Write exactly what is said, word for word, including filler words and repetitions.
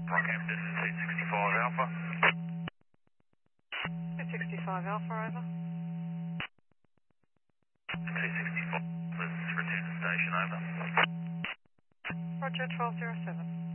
Rockhampton two sixty-five Alpha. two sixty-five Alpha, over. two sixty-five, let's return to station, over. Roger, twelve zero seven.